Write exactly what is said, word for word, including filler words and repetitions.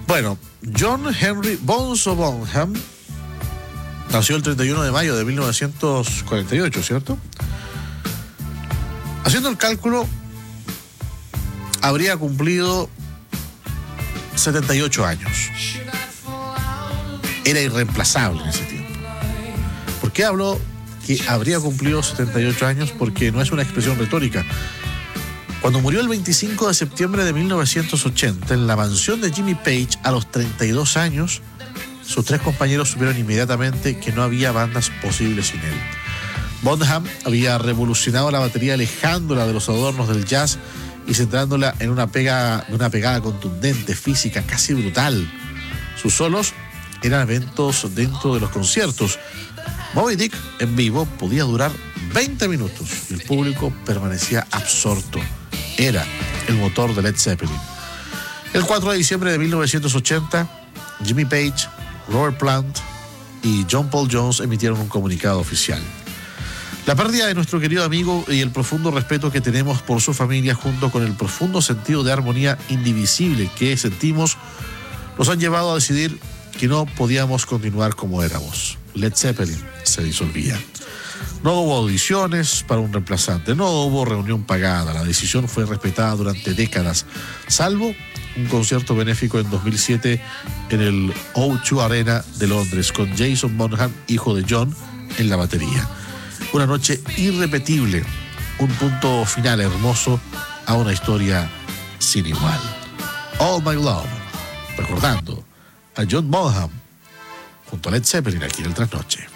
Bueno, John Henry Bonzo Bonham nació el treinta y uno de mayo de mil novecientos cuarenta y ocho, ¿cierto? Haciendo el cálculo, habría cumplido setenta y ocho años. Era irreemplazable en ese tiempo. ¿Por qué hablo que habría cumplido setenta y ocho años? Porque no es una expresión retórica. Cuando murió el veinticinco de septiembre de mil novecientos ochenta en la mansión de Jimmy Page a los treinta y dos años, sus tres compañeros supieron inmediatamente que no había bandas posibles sin él. Bonham había revolucionado la batería alejándola de los adornos del jazz y centrándola en una, pega, una pegada contundente, física, casi brutal. Sus solos eran eventos dentro de los conciertos. Moby Dick en vivo podía durar veinte minutos y el público permanecía absorto. Era el motor de Led Zeppelin. El cuatro de diciembre de mil novecientos ochenta, Jimmy Page, Robert Plant y John Paul Jones emitieron un comunicado oficial. La pérdida de nuestro querido amigo y el profundo respeto que tenemos por su familia, junto con el profundo sentido de armonía indivisible que sentimos, nos han llevado a decidir que no podíamos continuar como éramos. Led Zeppelin se disolvía. No hubo audiciones para un reemplazante, no hubo reunión pagada, la decisión fue respetada durante décadas, salvo un concierto benéfico en dos mil siete en el O dos Arena de Londres, con Jason Bonham, hijo de John, en la batería. Una noche irrepetible, un punto final hermoso a una historia sin igual. All My Love, recordando a John Bonham junto a Led Zeppelin aquí en el Trasnoche.